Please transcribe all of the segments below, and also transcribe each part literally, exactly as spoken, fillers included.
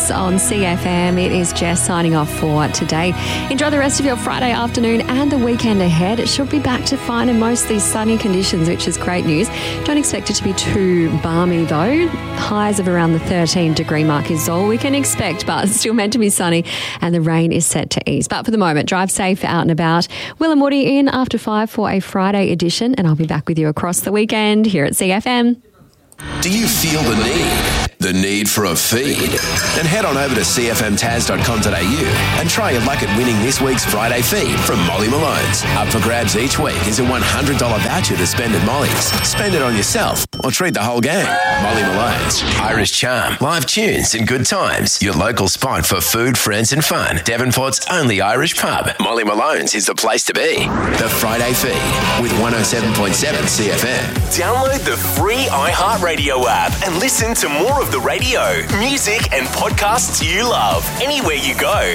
Breakfast on C F M. It is Jess signing off for today. Enjoy the rest of your Friday afternoon and the weekend ahead. It should be back to fine and mostly sunny conditions, which is great news. Don't expect it to be too balmy though. Highs of around the thirteen degree mark is all we can expect, but it's still meant to be sunny and the rain is set to ease. But for the moment, drive safe out and about. Will and Woody in after five for a Friday edition, and I'll be back with you across the weekend here at C F M. Do you feel the need? The need for a feed? Then head on over to c f m taz dot com dot a u and try your luck at winning this week's Friday feed from Molly Malone's. Up for grabs each week is a one hundred dollars voucher to spend at Molly's. Spend it on yourself or treat the whole gang. Molly Malone's. Irish charm, live tunes and good times. Your local spot for food, friends and fun. Devonport's only Irish pub. Molly Malone's is the place to be. The Friday feed with one oh seven point seven C F M. Download the free iHeartRadio app and listen to more of the radio, music and podcasts you love anywhere you go.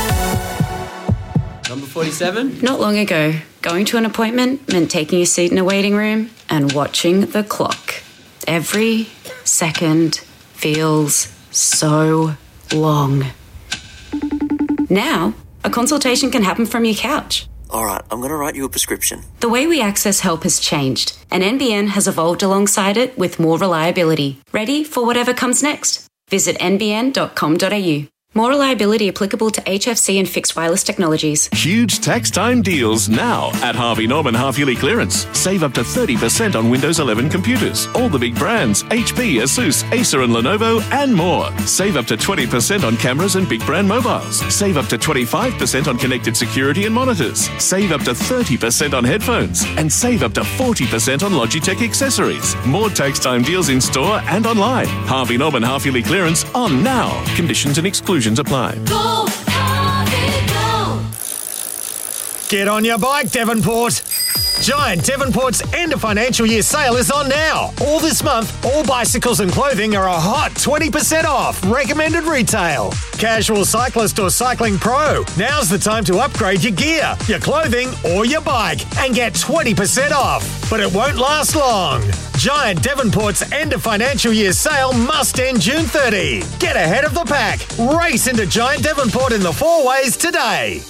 Number forty-seven. Not long ago, going to an appointment meant taking a seat in a waiting room and watching the clock. Every second feels so long. Now, a consultation can happen from your couch. All right, I'm going to write you a prescription. The way we access help has changed, and N B N has evolved alongside it with more reliability. Ready for whatever comes next? Visit n b n dot com dot a u. More reliability applicable to H F C and fixed wireless technologies. Huge tax time deals now at Harvey Norman half-yearly clearance. Save up to thirty percent on Windows eleven computers. All the big brands, H P, Asus, Acer and Lenovo and more. Save up to twenty percent on cameras and big brand mobiles. Save up to twenty-five percent on connected security and monitors. Save up to thirty percent on headphones. And save up to forty percent on Logitech accessories. More tax time deals in store and online. Harvey Norman half-yearly clearance on now. Conditions and exclusions apply. Go, Harvey, go! Get on your bike, Devonport. Giant Devonport's end of financial year sale is on now. All this month, all bicycles and clothing are a hot twenty percent off recommended retail. Casual cyclist or cycling pro, now's the time to upgrade your gear, your clothing or your bike and get twenty percent off. But it won't last long. Giant Devonport's end of financial year sale must end June thirtieth. Get ahead of the pack. Race into Giant Devonport in the four ways today.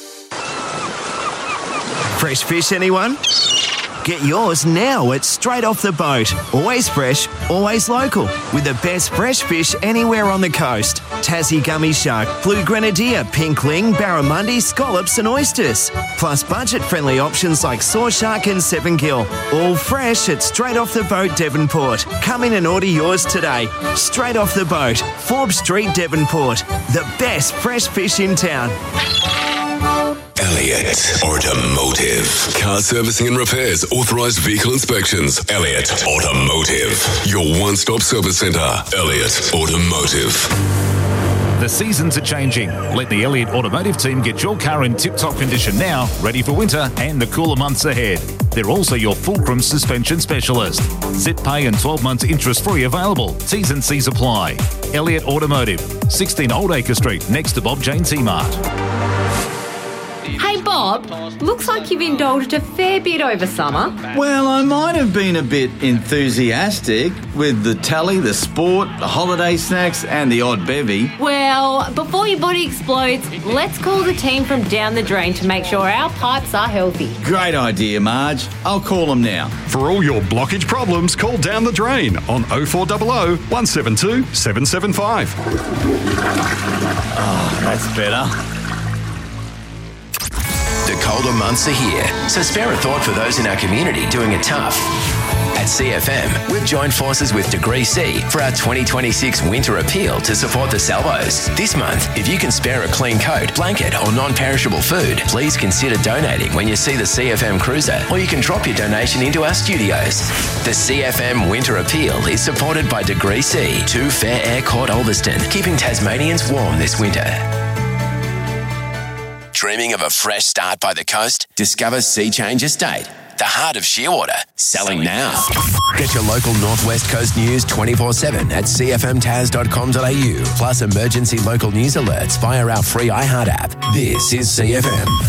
Fresh fish, anyone? Get yours now at Straight Off the Boat. Always fresh, always local. With the best fresh fish anywhere on the coast. Tassie gummy shark, blue grenadier, pink ling, barramundi, scallops and oysters. Plus budget-friendly options like saw shark and seven gill. All fresh at Straight Off the Boat, Devonport. Come in and order yours today. Straight Off the Boat, Forbes Street, Devonport. The best fresh fish in town. Elliott Automotive. Car servicing and repairs, authorised vehicle inspections. Elliott Automotive. Your one-stop service centre. Elliott Automotive. The seasons are changing. Let the Elliott Automotive team get your car in tip-top condition now, ready for winter and the cooler months ahead. They're also your fulcrum suspension specialist. Zip pay and twelve months interest-free available. T's and C's apply. Elliott Automotive, sixteen Old Acre Street, next to Bob Jane T-Mart. Hey Bob, looks like you've indulged a fair bit over summer. Well, I might have been a bit enthusiastic with the telly, the sport, the holiday snacks and the odd bevy. Well, before your body explodes, let's call the team from Down the Drain to make sure our pipes are healthy. Great idea, Marge. I'll call them now. For all your blockage problems, call Down the Drain on oh four hundred, one seven two, seven seven five. Oh, that's better. The colder months are here, so spare a thought for those in our community doing it tough. At C F M, we've joined forces with Degree C for our twenty twenty-six winter appeal to support the salvos. This month, if you can spare a clean coat, blanket or non-perishable food, please consider donating when you see the C F M cruiser, or you can drop your donation into our studios. The C F M winter appeal is supported by Degree C, two Fair Air Court Ulverston, keeping Tasmanians warm this winter. Dreaming of a fresh start by the coast? Discover Sea Change Estate, the heart of Shearwater, selling now. Get your local Northwest Coast news twenty-four seven at c f m taz dot com dot a u, plus emergency local news alerts via our free iHeart app. This is C F M.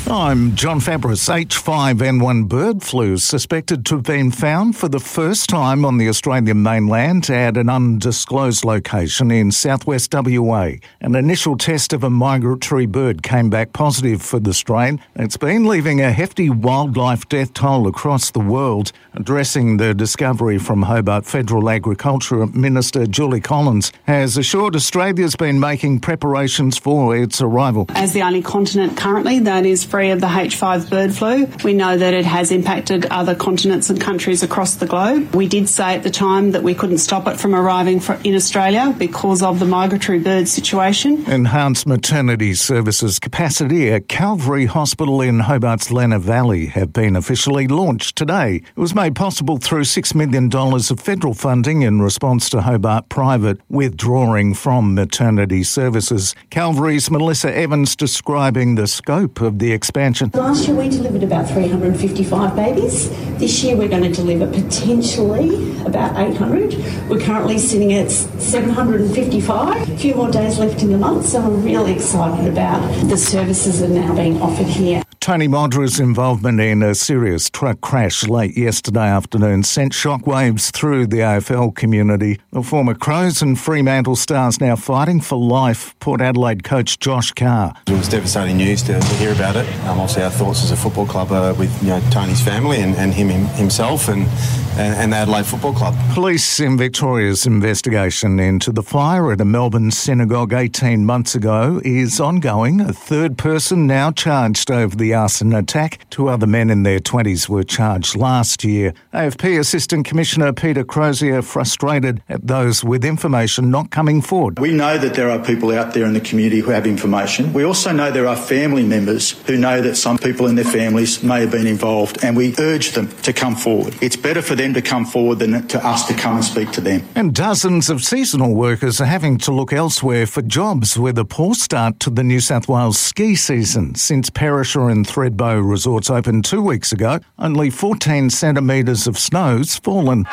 I'm John Fabris. H five N one bird flu suspected to have been found for the first time on the Australian mainland at an undisclosed location in southwest W A. An initial test of a migratory bird came back positive for the strain. It's been leaving a hefty wildlife death toll across the world. Addressing the discovery from Hobart, Federal Agriculture Minister Julie Collins has assured Australia's been making preparations for its arrival. As the only continent currently that is free of the H five bird flu, we know that it has impacted other continents and countries across the globe. We did say at the time that we couldn't stop it from arriving for, in Australia because of the migratory bird situation. Enhanced maternity services capacity at Calvary Hospital in Hobart's Lenna Valley have been officially launched today. It was made possible through six million dollars of federal funding in response to Hobart Private withdrawing from maternity services. Calvary's Melissa Evans describing the scope of the expansion. Last year we delivered about three hundred fifty-five babies. This year we're going to deliver potentially about eight hundred. We're currently sitting at seven hundred fifty-five. A few more days left in the month, so we're really excited about the services that are now being offered here. Tony Modra's involvement in a serious truck crash late yesterday afternoon sent shockwaves through the A F L community. The former Crows and Fremantle stars now fighting for life. Port Adelaide coach Josh Carr. It was devastating news to, to hear about it. Um, obviously our thoughts as a football club are with you know, Tony's family and, and him himself and, and, and the Adelaide Football Club. Police in Victoria's investigation into the fire at a Melbourne synagogue eighteen months ago is ongoing. A third person now charged over the arson attack. Two other men in their twenties were charged last year. A F P Assistant Commissioner Peter Crozier frustrated at those with information not coming forward. We know that there are people out there in the community who have information. We also know there are family members who know that some people in their families may have been involved, and we urge them to come forward. It's better for them to come forward than to us to come and speak to them. And dozens of seasonal workers are having to look elsewhere for jobs with a poor start to the New South Wales ski season. Since Perisher and Thredbo resorts opened two weeks ago, only fourteen centimetres of snow's fallen.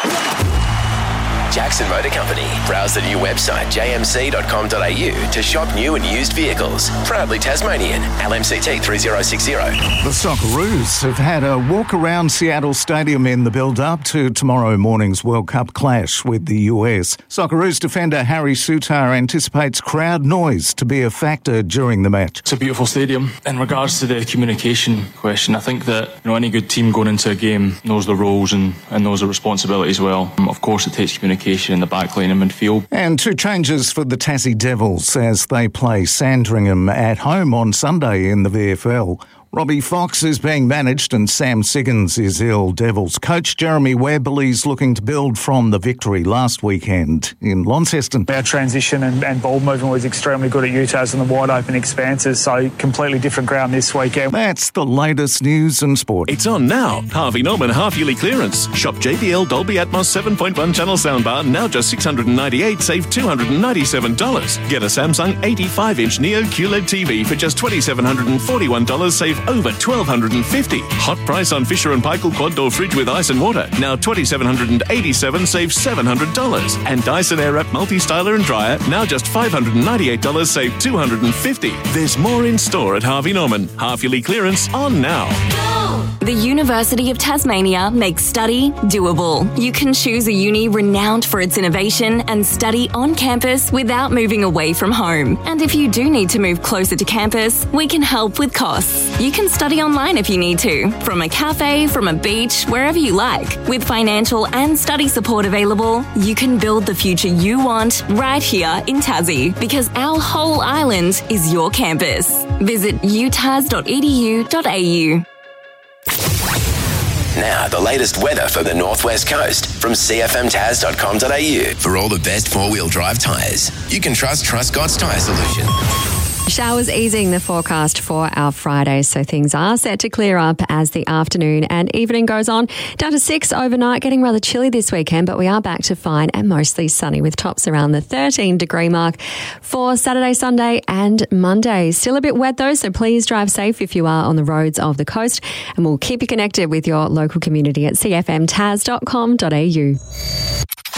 Jackson Motor Company. Browse the new website j m c dot com dot a u to shop new and used vehicles. Proudly Tasmanian. L M C T three zero six zero. The Socceroos have had a walk around Seattle Stadium in the build-up to tomorrow morning's World Cup clash with the U S. Socceroos defender Harry Sutar anticipates crowd noise to be a factor during the match. It's a beautiful stadium. In regards to the communication question, I think that you know any good team going into a game knows the roles and, and knows the responsibilities well. Um, of course, it takes communication in the back line and midfield. And two changes for the Tassie Devils as they play Sandringham at home on Sunday in the V F L. Robbie Fox is being managed and Sam Siggins is ill. Devils coach Jeremy Webb believes looking to build from the victory last weekend in Launceston. Our transition and, and ball movement was extremely good at Utah's in the wide open expanses, so completely different ground this weekend. That's the latest news and sport. It's on now. Harvey Norman half-yearly clearance. Shop J B L Dolby Atmos seven point one channel soundbar, now just six hundred ninety-eight dollars, save two hundred ninety-seven dollars. Get a Samsung eighty-five inch Neo Q L E D T V for just two thousand seven hundred forty-one dollars, save over one thousand two hundred fifty dollars. Hot price on Fisher and Paykel quad door fridge with ice and water, now two thousand seven hundred eighty-seven dollars, save seven hundred dollars. And Dyson Airwrap multi-styler and dryer, now just five hundred ninety-eight dollars, save two hundred fifty dollars. There's more in store at Harvey Norman. Half-yearly clearance on now. The University of Tasmania makes study doable. You can choose a uni renowned for its innovation and study on campus without moving away from home. And if you do need to move closer to campus, we can help with costs. You can study online if you need to, from a cafe, from a beach, wherever you like. With financial and study support available, you can build the future you want right here in Tassie, because our whole island is your campus. Visit u tas dot e d u dot a u. Now, the latest weather for the Northwest Coast from c f m tas dot com dot a u. For all the best four-wheel drive tyres, you can trust Truscott's Tyre Solution. Showers easing the forecast for our Friday, so things are set to clear up as the afternoon and evening goes on. Down to six overnight, getting rather chilly this weekend, but we are back to fine and mostly sunny with tops around the thirteen degree mark for Saturday, Sunday and Monday. Still a bit wet though, so please drive safe if you are on the roads of the coast, and we'll keep you connected with your local community at c f m tas dot com dot a u.